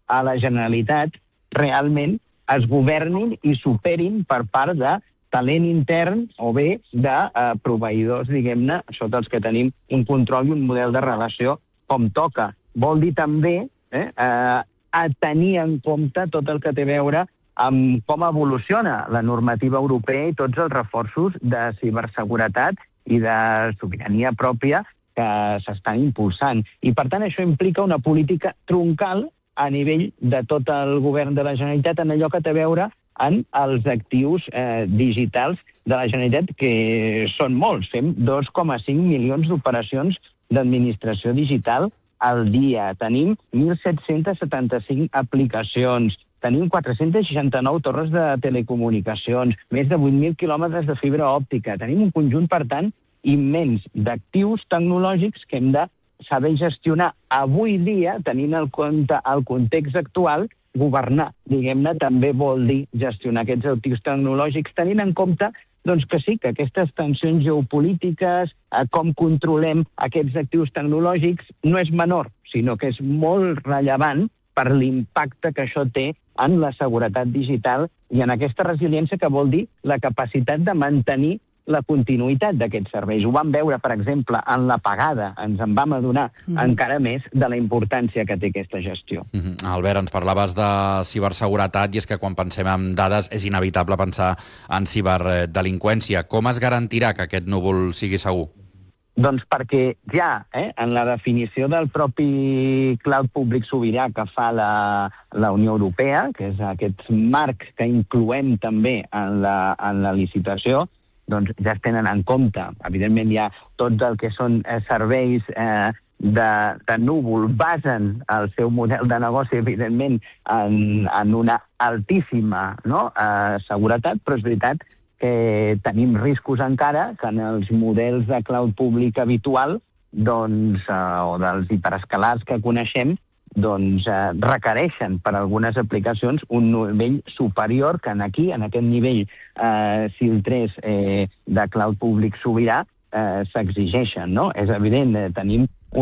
a la Generalitat realment es governin i superin per part de talent intern o bé de proveïdors, diguem-ne, sota els que tenim un control i un model de relació com toca. Vol dir també a tenir en compte tot el que té a veure amb com evoluciona la normativa europea i tots els reforços de ciberseguretat i de sobirania pròpia que s'estan impulsant. I, per tant, això implica una política troncal a nivell de tot el govern de la Generalitat en allò que té a veure en els actius digitals de la Generalitat, que són molts. Fem 2,5 milions d'operacions d'administració digital al dia. Tenim 1.775 aplicacions. Tenim 469 torres de telecomunicacions, més de 8.000 quilòmetres de fibra òptica. Tenim un conjunt, per tant, immens d'actius tecnològics que hem de saber gestionar avui dia, tenint en compte el context actual. Governar, diguem-ne, també vol dir gestionar aquests actius tecnològics, tenint en compte que sí, que aquestes tensions geopolítiques, com controlem aquests actius tecnològics, no és menor, sinó que és molt rellevant per l'impacte que això té en la seguretat digital i en aquesta resiliència que vol dir la capacitat de mantenir la continuïtat d'aquests serveis. Ho vam veure, per exemple, en l'apagada. Ens en vam adonar encara més de la importància que té aquesta gestió. Albert, ens parlaves de ciberseguretat i és que quan pensem en dades és inevitable pensar en ciberdelinqüència. Com es garantirà que aquest núvol sigui segur? Doncs perquè ja, en la definició del propi cloud públic sobirà que fa la Unió Europea, que és aquest marc que incloem també en la licitació, doncs ja es tenen en compte. Evidentment, hi ha tot el que són serveis de núvol, basen el seu model de negoci, evidentment, en una altíssima seguretat, però és veritat que tenim riscos encara que en els models de cloud públic habitual o dels hiperescalats que coneixem requereixen per a algunes aplicacions un nivell superior que aquí, en aquest nivell SIL 3 de cloud públic sobirà, s'exigeixen, no? És evident, tenim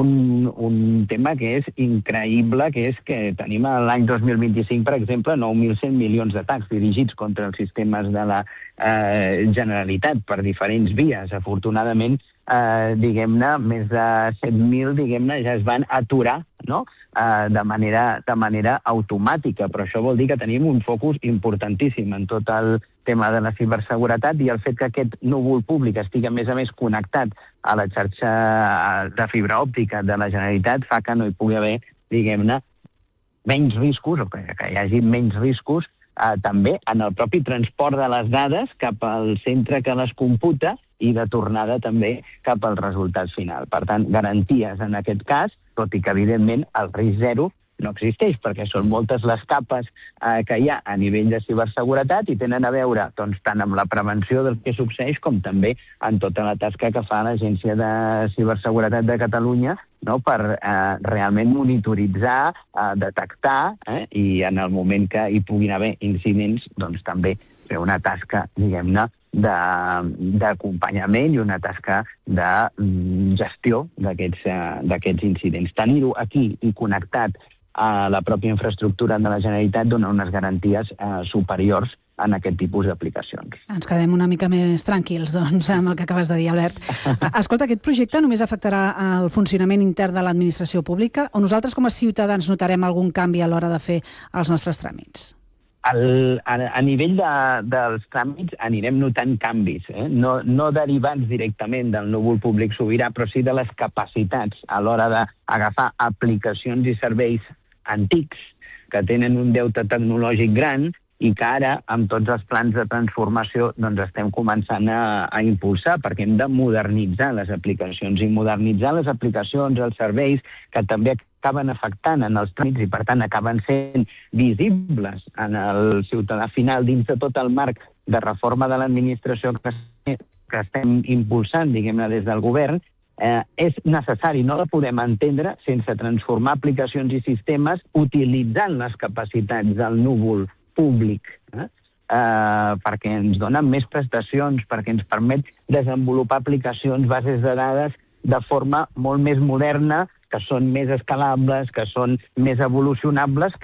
un tema que és increïble, que és que tenim l'any 2025, per exemple, 9.100 milions d'atacs dirigits contra els sistemes de la Generalitat per diferents vies. Afortunadament, diguem-ne, més de 7.000, ja es van aturar, no?, de manera automàtica, però això vol dir que tenim un focus importantíssim en tot el tema de la ciberseguretat i el fet que aquest núvol públic estigui, a més connectat a la xarxa de fibra òptica de la Generalitat fa que no hi pugui haver, diguem-ne, menys riscos, o que hi hagi menys riscos també en el propi transport de les dades cap al centre que les computa i de tornada també cap al resultat final. Per tant, garanties en aquest cas, tot i que, evidentment, el risc zero no existeix, perquè són moltes les capes que hi ha a nivell de ciberseguretat i tenen a veure tant amb la prevenció del que succeeix com també en tota la tasca que fa l'Agència de Ciberseguretat de Catalunya per realment monitoritzar, detectar i en el moment que hi puguin haver incidents també fer una tasca, diguem-ne, d'acompanyament i una tasca de gestió d'aquests incidents. Tenir-ho aquí i connectat a la pròpia infraestructura de la Generalitat dona unes garanties superiors en aquest tipus d'aplicacions. Ens quedem una mica més tranquils, doncs, amb el que acabes de dir, Albert. Escolta, aquest projecte només afectarà el funcionament intern de l'administració pública o nosaltres com a ciutadans notarem algun canvi a l'hora de fer els nostres tràmits? A nivell dels tràmits anirem notant canvis, no derivats directament del núvol públic sobirà, però sí de les capacitats a l'hora d'agafar aplicacions i serveis antics que tenen un deute tecnològic gran i que ara, amb tots els plans de transformació, estem començant a impulsar, perquè hem de modernitzar les aplicacions i modernitzar les aplicacions, els serveis, que també acaben afectant en els tràmits i, per tant, acaben sent visibles en el ciutadà final dins de tot el marc de reforma de l'administració que estem impulsant, diguem-ne, des del govern, és necessari, no la podem entendre sense transformar aplicacions i sistemes utilitzant les capacitats del núvol públic, perquè ens donen més prestacions, perquè ens permet desenvolupar aplicacions, bases de dades de forma molt més moderna, que són més escalables, que són més evolucionables,